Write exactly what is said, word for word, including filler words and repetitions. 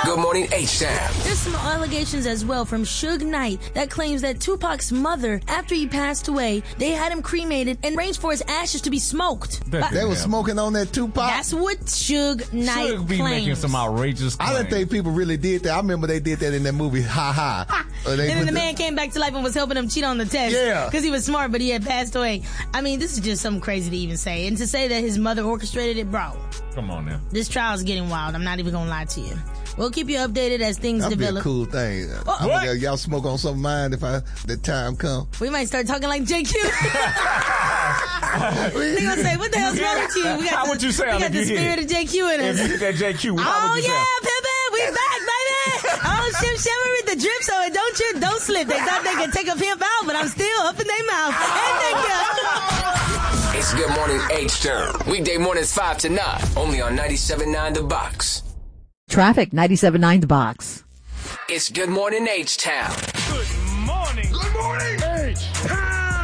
Good morning, H-Town. There's some allegations as well from Suge Knight that claims that Tupac's mother, after he passed away, they had him cremated and arranged for his ashes to be smoked. That They didn't was happen. smoking on that Tupac. That's what Suge Knight Should be claims. making some outrageous claims. I don't think people really did that. I remember they did that in that movie, Ha Ha. Uh, they And then put the man came back to life and was helping him cheat on the test. Yeah. Because he was smart, but he had passed away. I mean, this is just something crazy to even say. And to say that his mother orchestrated it, bro. Come on now. This trial's getting wild. I'm not even going to lie to you. We'll keep you updated as things That'd be a develop. cool thing. Oh, I'm what? gonna, y'all smoke on some of mine if I the time come. We might start talking like J Q. They gonna say, what the hell's wrong with you? We got How the, would you sound We got if the you hit spirit it? of J Q in If us. you hit that J Q, how Oh would you yeah, sound? Pimpin', we back, baby. Oh, Shim Shimmer with the drip, so it don't trip, don't slip. They thought they could take a pimp out, but I'm still up in their mouth. And thank you. It's Good Morning, H-Town. Weekday mornings five to nine, only on ninety-seven point nine The Box. Traffic, ninety-seven point nine The Box. It's Good Morning, H-Town. Good morning.